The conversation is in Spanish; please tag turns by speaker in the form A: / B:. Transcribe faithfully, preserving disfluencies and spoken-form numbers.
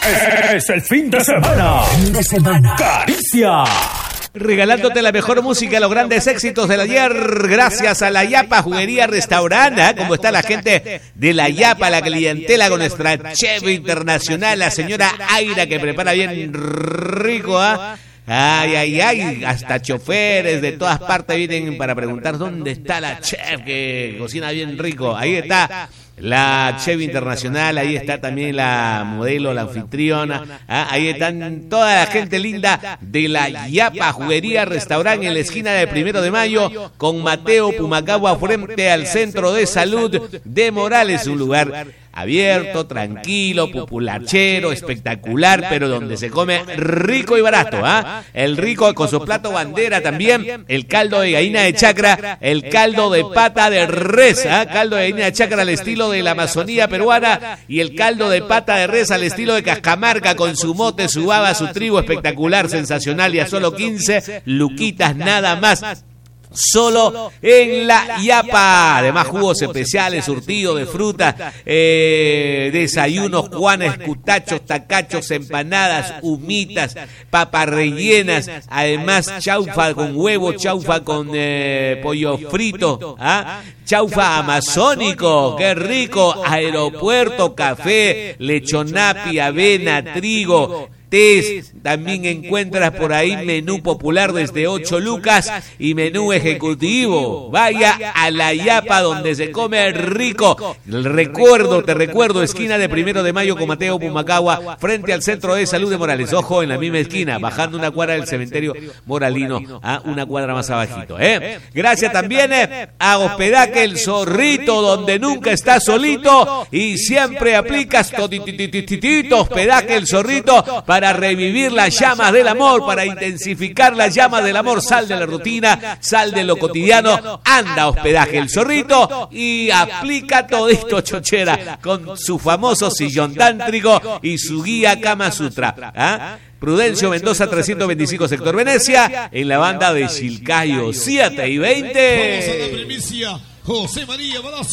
A: Es el fin de semana.
B: Fin de semana.
A: Caricia.
C: Regalándote la mejor música, los grandes éxitos del ayer, gracias a La Yapa Juguería Restaurante. Como está la gente de La Yapa, la clientela con nuestra chef internacional, la señora Aira, que prepara bien rico, ¿ah? ¿eh? Ay, ay, ay, hasta choferes de todas partes vienen para preguntar dónde está la chef que cocina bien rico. Ahí está la chef internacional, ahí está también la modelo, la anfitriona, ¿ah? Ahí están toda la gente linda de La Yapa Juguería Restaurante en la esquina de Primero de Mayo con Mateo Pumacagua frente al Centro de Salud de Morales, un lugar abierto, tranquilo, popularchero, espectacular, pero donde se come rico y barato, ¿ah? ¿eh? El rico con su plato bandera también, el caldo de gallina de chacra, el caldo de pata de res, ¿ah? ¿eh? Caldo de gallina de chacra al estilo de la Amazonía peruana y el caldo de pata de res al estilo de Cajamarca con su mote, su baba, su trigo, espectacular, sensacional y a solo quince luquitas nada más. Solo en La Yapa. Además, jugos especiales, surtido de fruta, eh, desayunos, juanes, cutachos, tacachos, empanadas, humitas, papas rellenas. Además, chaufa con huevo, chaufa con eh, pollo frito, ¿ah? Chaufa amazónico, qué rico. Aeropuerto, café, lechonapi, avena, trigo. También encuentras por ahí menú popular desde ocho lucas y menú ejecutivo. Vaya a La Yapa donde se come rico. Recuerdo, te recuerdo, esquina de Primero de Mayo con Mateo Pumacagua frente al Centro de Salud de Morales. Ojo, en la misma esquina, bajando una cuadra del cementerio moralino, a una cuadra más abajito. ¿eh? Gracias también eh, a Hospedaje El Zorrito, donde nunca estás solito y siempre aplicas toditititito. Hospedaje El Zorrito para revivir las llamas del amor, para intensificar las llamas del amor. Sal de la rutina, sal de lo cotidiano, anda a Hospedaje El Zorrito y aplica todo esto, chochera, con su famoso sillón tántrico y su guía Kama Sutra. ¿Ah? Prudencio Mendoza trescientos veinticinco, sector Venecia, en la banda de Chilcayo, siete y veinte.
D: Vamos a la primicia, José María Balacio.